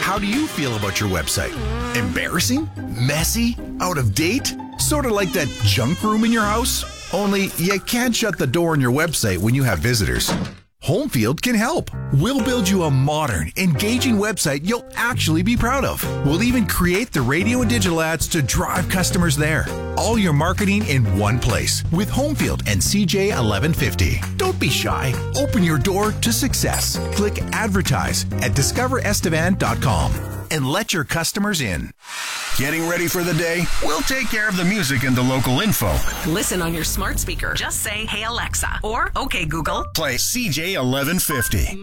How do you feel about your website? Embarrassing? Messy? Out of date? Sort of like that junk room in your house? Only you can't shut the door on your website when you have visitors. Homefield can help. We'll build you a modern, engaging website you'll actually be proud of. We'll even create the radio and digital ads to drive customers there. All your marketing in one place with Homefield and CJ 1150. Don't be shy. Open your door to success. Click advertise at discoverestevan.com and let your customers in. Getting ready for the day? We'll take care of the music and the local info. Listen on your smart speaker. Just say, "Hey Alexa," or "Okay Google." Play CJ 1150.